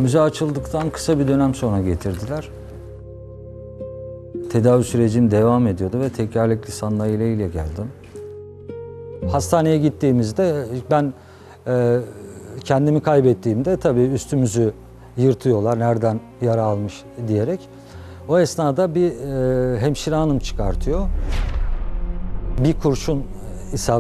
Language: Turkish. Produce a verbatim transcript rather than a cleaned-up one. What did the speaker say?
Müze açıldıktan kısa bir dönem sonra getirdiler. Tedavi sürecim devam ediyordu ve tekerlekli sandalyeyle geldim. Hastaneye gittiğimizde ben e, kendimi kaybettiğimde tabii üstümüzü yırtıyorlar, nereden yara almış diyerek. O esnada bir e, hemşire hanım çıkartıyor. Bir kurşun isabet